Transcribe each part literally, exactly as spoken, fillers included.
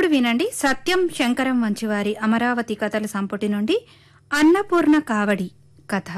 ఇప్పుడు వినండి సత్యం శంకరం వంచివారి అమరావతి కథల సంపుటి నుండి అన్నపూర్ణ కావడి కథ.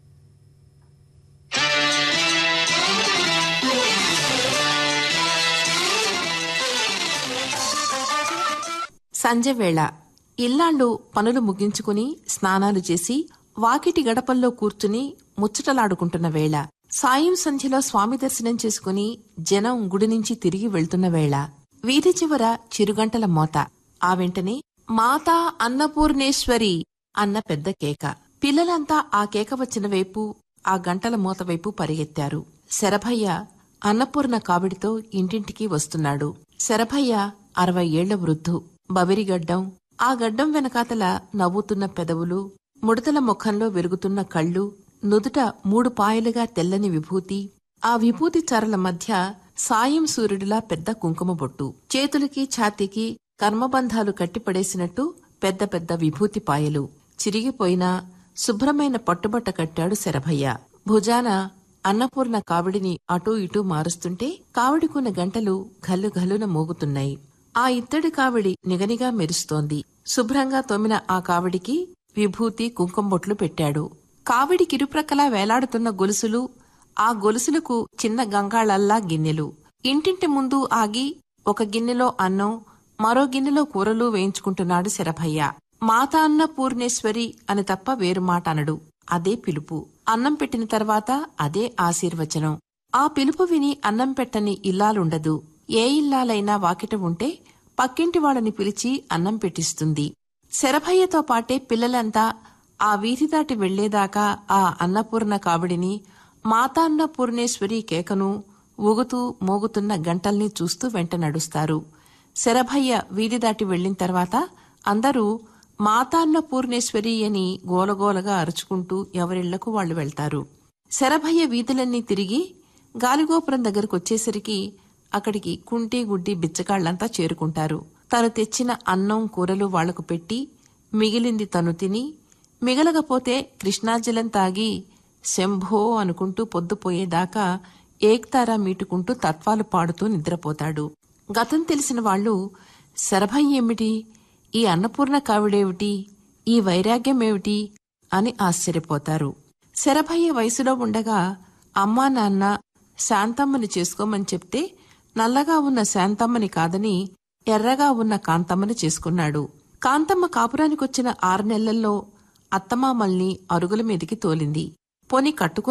సంజెవేళ ఇల్లాళ్ళు పనులు ముగించుకుని స్నానాలు చేసి వాకిటి గడపల్లో కూర్చుని ముచ్చటలాడుకుంటున్న వేళ, సాయం సంధ్యలో స్వామి దర్శనం చేసుకుని జనం గుడి నుంచి తిరిగి వెళ్తున్న వేళ, వీధి చివర చిరుగంటల మోత, ఆ వెంటనే మాతా అన్నపూర్ణేశ్వరి అన్న పెద్ద కేక. పిల్లలంతా ఆ కేక వచ్చిన వైపు, ఆ గంటల మోత వైపు పరిగెత్తారు. శరభయ్య అన్నపూర్ణ కావిడితో ఇంటింటికి వస్తున్నాడు. శరభయ్య అరవై ఏళ్ల వృద్ధు, బవిరిగడ్డం, ఆ గడ్డం వెనకాతల నవ్వుతున్న పెదవులు, ముడతల ముఖంలో వెరుగుతున్న కళ్ళు, నుదుట మూడు పాయలుగా తెల్లని విభూతి, ఆ విభూతి చారల మధ్య సాయం సూర్యుడిలా పెద్ద కుంకుమ బొట్టు, చేతులకి ఛాతీకి కర్మబంధాలు కట్టిపడేసినట్టు పెద్ద పెద్ద విభూతి పాయలు, చిరిగిపోయిన శుభ్రమైన పట్టుబట్ట కట్టాడు శరభయ్య. భుజాన అన్నపూర్ణ కావిడిని అటూ ఇటూ మారుస్తుంటే కావిడికున్న గంటలు ఘల్లు ఘల్లున మోగుతున్నాయి. ఆ ఇత్తడి కావిడి నిగనిగా మెరుస్తోంది. శుభ్రంగా తోమిన ఆ కావిడికి విభూతి కుంకుమబొట్లు పెట్టాడు. కావిడికిరుప్రక్కలా వేలాడుతున్న గొలుసులు, ఆ గొలుసులకు చిన్న గంగాళల్లా గిన్నెలు. ఇంటింటి ముందు ఆగి ఒక గిన్నెలో అన్నం, మరో గిన్నెలో కూరలు వేయించుకుంటున్నాడు శరభయ్య. మాతా అన్నపూర్ణేశ్వరి అని తప్ప వేరు మాట అనడు. అదే పిలుపు. అన్నం పెట్టిన తర్వాత అదే ఆశీర్వచనం. ఆ పిలుపు విని అన్నం పెట్టని ఇల్లాలుండదు. ఏ ఇల్లాలైనా వాకిట ఉంటే పక్కింటి వాళ్ళని పిలిచి అన్నం పెట్టిస్తుంది. శరభయ్యతో పాటే పిల్లలంతా ఆ వీధి దాటి వెళ్లేదాకా ఆ అన్నపూర్ణ కావిడిని, మాతాన్నపూర్ణేశ్వరి కేకను, ఊగుతూ మోగుతున్న గంటల్ని చూస్తూ వెంట నడుస్తారు. శరభయ్య వీధి దాటి వెళ్లిన తర్వాత అందరూ మాతాన్నపూర్ణేశ్వరి అని గోలగోలగా అరుచుకుంటూ ఎవరిళ్లకు వాళ్లు వెళ్తారు. శరభయ్య వీధులన్నీ తిరిగి గాలిగోపురం దగ్గరకొచ్చేసరికి అక్కడికి కుంటి గుడ్డి బిచ్చగాళ్లంతా చేరుకుంటారు. తను తెచ్చిన అన్నం కూరలు వాళ్లకు పెట్టి మిగిలింది తను తిని, మిగలకపోతే కృష్ణాజలం తాగి శంభో అనుకుంటూ పొద్దుపోయేదాకా ఏక్తారా మీటుకుంటూ తత్వాలు పాడుతూ నిద్రపోతాడు. గతం తెలిసిన వాళ్లు శరభయ్య ఏమిటి, ఈ అన్నపూర్ణ కావిడేమిటి, ఈ వైరాగ్యమేమిటి అని ఆశ్చర్యపోతారు. శరభయ్య వయసులో ఉండగా అమ్మా నాన్న శాంతమ్మని చేసుకోమని చెప్తే నల్లగా ఉన్న శాంతమ్మని కాదని ఎర్రగా ఉన్న కాంతమ్మని చేసుకున్నాడు. కాంతమ్మ కాపురానికొచ్చిన ఆరు నెలల్లో అత్తమామల్ని అరుగుల మీదికి తోలింది. పోని కట్టుకు